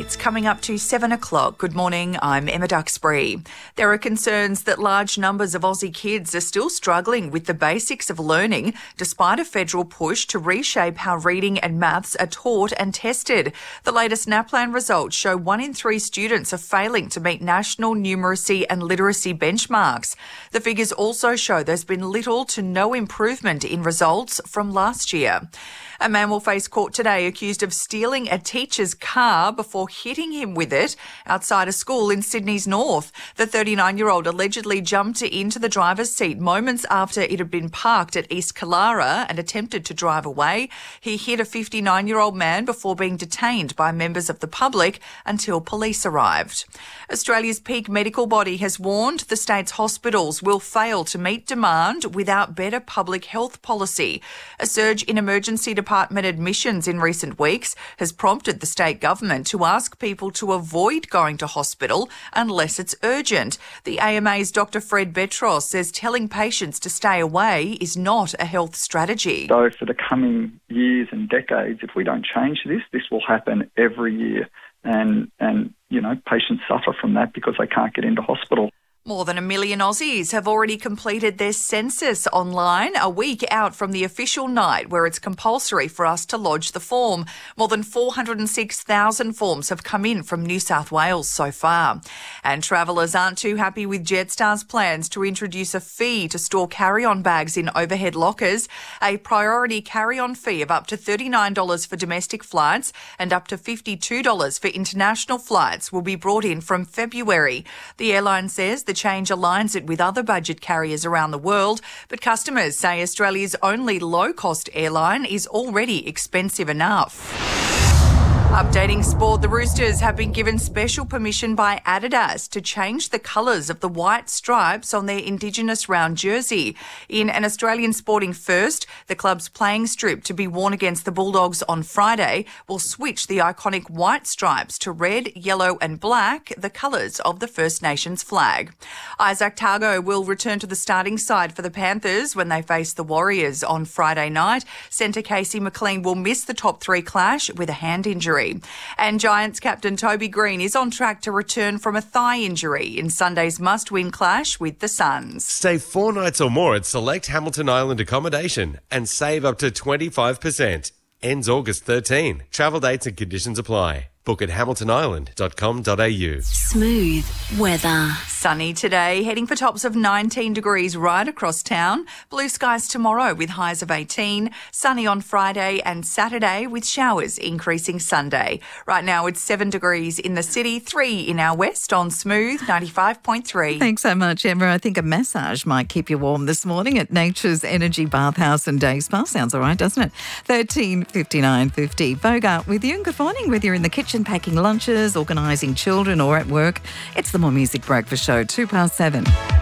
It's coming up to 7 o'clock. Good morning, I'm Emma Duxbury. There are concerns that large numbers of Aussie kids are still struggling with the basics of learning, despite a federal push to reshape how reading and maths are taught and tested. The latest NAPLAN results show 1 in 3 students are failing to meet national numeracy and literacy benchmarks. The figures also show there's been little to no improvement in results from last year. A man will face court today accused of stealing a teacher's car before hitting him with it outside a school in Sydney's north. The 39-year-old allegedly jumped into the driver's seat moments after it had been parked at East Killara and attempted to drive away. He hit a 59-year-old man before being detained by members of the public until police arrived. Australia's peak medical body has warned the state's hospitals will fail to meet demand without better public health policy. A surge in emergency department admissions in recent weeks has prompted the state government to ask people to avoid going to hospital unless it's urgent. The AMA's Dr. Fred Betros says telling patients to stay away is not a health strategy. So for the coming years and decades, if we don't change this will happen every year. And patients suffer from that because they can't get into hospital. More than 1 million Aussies have already completed their census online, a week out from the official night where it's compulsory for us to lodge the form. More than 406,000 forms have come in from New South Wales so far. And travellers aren't too happy with Jetstar's plans to introduce a fee to store carry-on bags in overhead lockers. A priority carry-on fee of up to $39 for domestic flights and up to $52 for international flights will be brought in from February. The airline says the change aligns it with other budget carriers around the world, but customers say Australia's only low-cost airline is already expensive enough. Updating sport, the Roosters have been given special permission by Adidas to change the colours of the white stripes on their Indigenous round jersey. In an Australian sporting first, the club's playing strip to be worn against the Bulldogs on Friday will switch the iconic white stripes to red, yellow and black, the colours of the First Nations flag. Isaac Targo will return to the starting side for the Panthers when they face the Warriors on Friday night. Centre Casey McLean will miss the top 3 clash with a hand injury. And Giants captain Toby Green is on track to return from a thigh injury in Sunday's must-win clash with the Suns. Stay 4 nights or more at select Hamilton Island accommodation and save up to 25%. Ends August 13. Travel dates and conditions apply. Book at hamiltonisland.com.au. Smooth weather. Sunny today, heading for tops of 19 degrees right across town. Blue skies tomorrow with highs of 18. Sunny on Friday and Saturday with showers increasing Sunday. Right now it's 7 degrees in the city, 3 in our west on Smooth 95.3. Thanks so much, Emma. I think a massage might keep you warm this morning at Nature's Energy Bathhouse and Day Spa. Sounds all right, doesn't it? 13:59:50. Bogart with you. Good morning, whether you're in the kitchen packing lunches, organising children or at work. It's the More Music Breakfast Show, 7:02.